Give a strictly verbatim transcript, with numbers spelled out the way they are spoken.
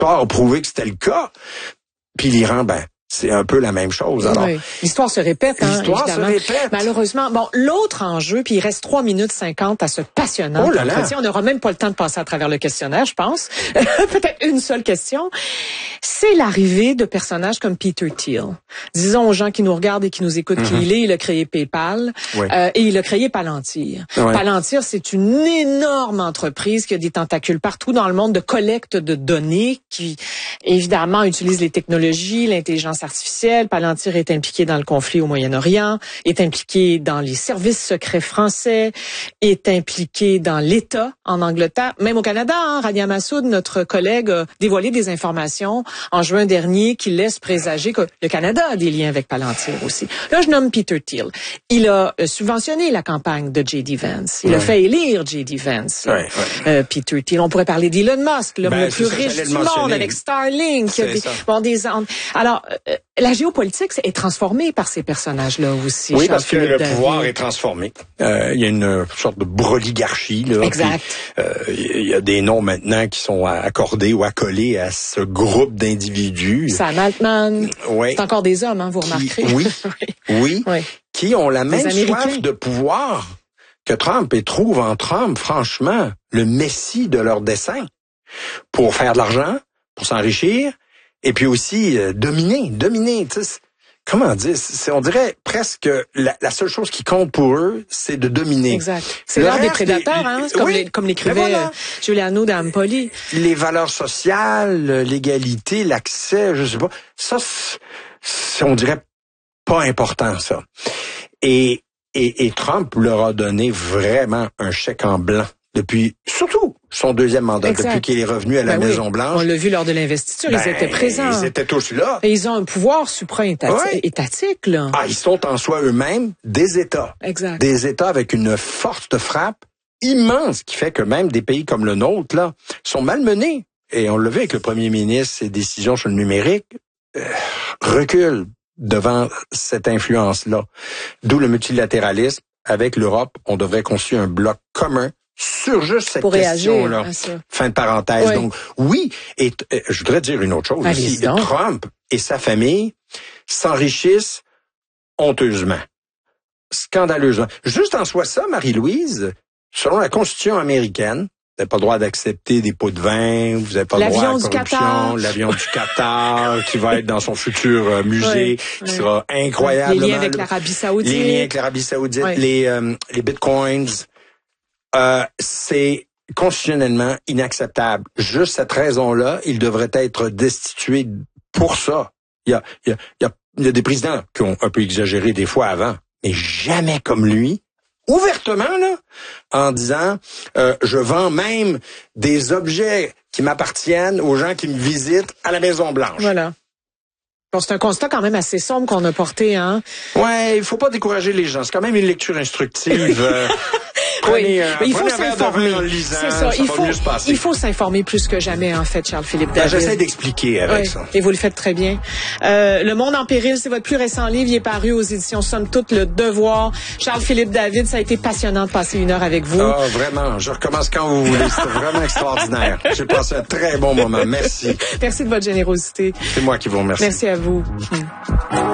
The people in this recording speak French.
l'histoire a prouvé que c'était le cas. Puis l'Iran, ben, c'est un peu la même chose. Alors, oui. L'histoire se répète, hein, l'histoire évidemment. se répète. Malheureusement, bon, l'autre enjeu, puis il reste trois minutes cinquante à ce passionnant oh là là. entretien. On n'aura même pas le temps de passer à travers le questionnaire, je pense. Peut-être une seule question. C'est l'arrivée de personnages comme Peter Thiel. Disons aux gens qui nous regardent et qui nous écoutent mm-hmm. qui il est. Il a créé PayPal oui. euh, et il a créé Palantir. Oui. Palantir, c'est une énorme entreprise qui a des tentacules partout dans le monde de collecte de données qui, évidemment, utilise les technologies, l'intelligence artificielle. Palantir est impliqué dans le conflit au Moyen-Orient, est impliqué dans les services secrets français, est impliqué dans l'État en Angleterre, même au Canada. Hein, Rania Massoud, notre collègue, a dévoilé des informations en juin dernier qui laissent présager que le Canada a des liens avec Palantir aussi. Là, je nomme Peter Thiel. Il a subventionné la campagne de J D Vance. Il ouais. a fait élire J D Vance. Ouais, ouais. Euh, Peter Thiel. On pourrait parler d'Elon Musk, l'homme ben, le plus riche du monde, avec Starlink. Des, bon, des, alors, euh, la géopolitique est transformée par ces personnages-là aussi. Oui, parce que le David. pouvoir est transformé. Euh, il y a une sorte de broligarchie. Là, exact. Puis, euh, il y a des noms maintenant qui sont accordés ou accolés à ce groupe d'individus. Sam Altman. Oui. C'est encore des hommes, hein, vous remarquerez. Qui, oui, oui, oui. Qui ont la même soif de pouvoir que Trump et trouvent en Trump, franchement, le messie de leur dessein pour faire de l'argent, pour s'enrichir, et puis aussi euh, dominer, dominer. Tu sais, comment dire, c'est, on dirait presque la, la seule chose qui compte pour eux, c'est de dominer. Exact. C'est l'heure des prédateurs, hein, comme, oui, les, comme l'écrivait voilà. Giuliano d'Ampoli. Les valeurs sociales, l'égalité, l'accès, je sais pas, ça, c'est, on dirait pas important, ça. Et, et, et Trump leur a donné vraiment un chèque en blanc depuis, surtout, son deuxième mandat, exact. Depuis qu'il est revenu à la ben Maison-Blanche. Oui. On l'a vu lors de l'investiture, ben, ils étaient présents. Ils étaient tous là. Et ils ont un pouvoir supra-étatique, étatique, là. Ah, ils sont en soi eux-mêmes des États. Exact. Des États avec une force de frappe immense qui fait que même des pays comme le nôtre, là, sont malmenés. Et on l'a vu avec le premier ministre, ses décisions sur le numérique, euh, reculent devant cette influence-là. D'où le multilatéralisme. Avec l'Europe, on devrait construire un bloc commun sur juste cette pour question-là. Fin de parenthèse. Oui. Donc, oui, et euh, je voudrais dire une autre chose aussi. Trump et sa famille s'enrichissent honteusement, scandaleusement. Juste en soi ça, Marie-Louise, selon la Constitution américaine, vous n'avez pas le droit d'accepter des pots de vin, vous n'avez pas le droit à la corruption, l'avion du Qatar qui va être dans son futur euh, musée, oui, qui oui. sera incroyable. Les liens avec l'Arabie Saoudite. Les liens avec l'Arabie Saoudite, oui. les, euh, les bitcoins. Euh, c'est constitutionnellement inacceptable. Juste cette raison-là, il devrait être destitué pour ça. Il y a, il y a, il y a, il y a des présidents qui ont un peu exagéré des fois avant, mais jamais comme lui. Ouvertement, là, en disant, euh, je vends même des objets qui m'appartiennent aux gens qui me visitent à la Maison-Blanche. Voilà. Bon, c'est un constat quand même assez sombre qu'on a porté, hein. Ouais, il faut pas décourager les gens. C'est quand même une lecture instructive. euh, prenez, oui, mais il faut s'informer. C'est ça. ça Il va faut, mieux se passer. il faut s'informer plus que jamais, en fait, Charles-Philippe David. Ben, j'essaie d'expliquer avec oui, ça. Et vous le faites très bien. Euh, Le Monde en péril, c'est votre plus récent livre. Il est paru aux éditions Somme toute, Le Devoir. Charles-Philippe David, ça a été passionnant de passer une heure avec vous. Ah, vraiment. Je recommence quand vous voulez. C'était vraiment extraordinaire. J'ai passé un très bon moment. Merci. Merci de votre générosité. C'est moi qui vous remercie. Merci à vous.